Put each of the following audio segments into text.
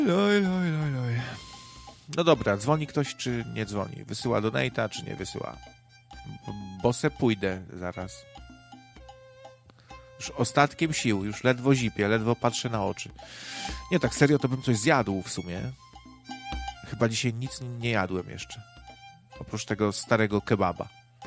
No dobra, dzwoni ktoś, czy nie dzwoni? Wysyła donate'a, czy nie wysyła? Bo se pójdę zaraz. Już ostatkiem sił, już ledwo zipię, ledwo patrzę na oczy. Nie, tak serio, to bym coś zjadł w sumie. Chyba dzisiaj nic nie jadłem jeszcze. Oprócz tego starego kebaba.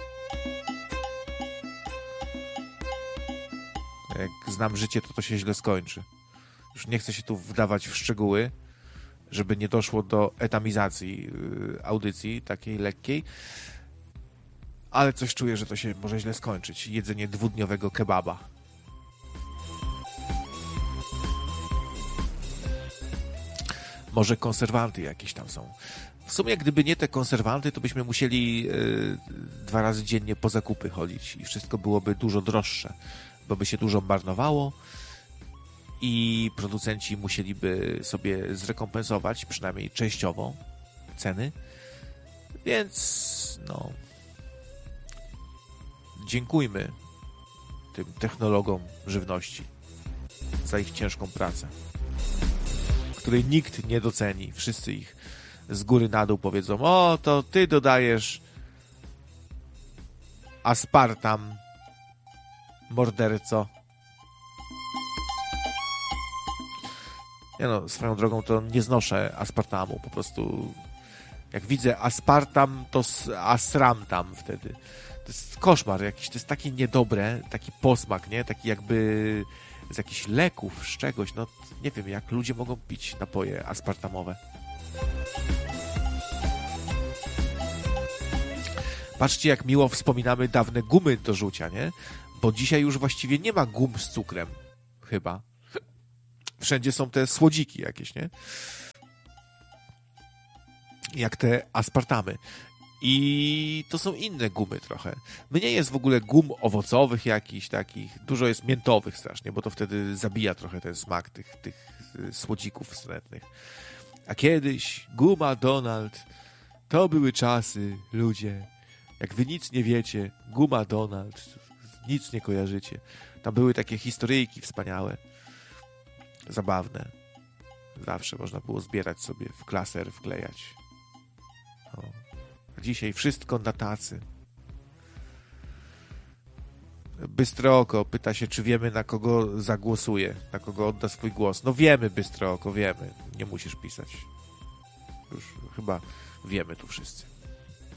Jak znam życie, to się źle skończy. Już nie chcę się tu wdawać w szczegóły, żeby nie doszło do etamizacji audycji, takiej lekkiej. Ale coś czuję, że to się może źle skończyć. Jedzenie dwudniowego kebaba. Może konserwanty jakieś tam są. W sumie, gdyby nie te konserwanty, to byśmy musieli 2 razy dziennie po zakupy chodzić i wszystko byłoby dużo droższe, bo by się dużo marnowało i producenci musieliby sobie zrekompensować, przynajmniej częściowo, ceny. Więc no, dziękujmy tym technologom żywności za ich ciężką pracę, której nikt nie doceni. Wszyscy ich z góry na dół powiedzą: o, to ty dodajesz aspartam, morderco. Ja no, swoją drogą to nie znoszę aspartamu, po prostu jak widzę aspartam, to asram tam wtedy. To jest koszmar jakiś, to jest takie niedobre, taki posmak, nie? Taki jakby z jakichś leków, z czegoś, no nie wiem, jak ludzie mogą pić napoje aspartamowe. Patrzcie, jak miło wspominamy dawne gumy do rzucia, nie? Bo dzisiaj już właściwie nie ma gum z cukrem, chyba. Wszędzie są te słodziki jakieś, nie? Jak te aspartamy. I to są inne gumy trochę. Mniej jest w ogóle gum owocowych jakichś takich. Dużo jest miętowych strasznie, bo to wtedy zabija trochę ten smak tych słodzików wstrętnych. A kiedyś guma Donald, to były czasy, ludzie. Jak wy nic nie wiecie, guma Donald, nic nie kojarzycie. Tam były takie historyjki wspaniałe, zabawne. Zawsze można było zbierać sobie w klaser, wklejać. O. Dzisiaj wszystko na tacy. Bystre Oko pyta się, czy wiemy, na kogo zagłosuje, na kogo odda swój głos. No wiemy, Bystre Oko, wiemy. Nie musisz pisać. Już chyba wiemy tu wszyscy.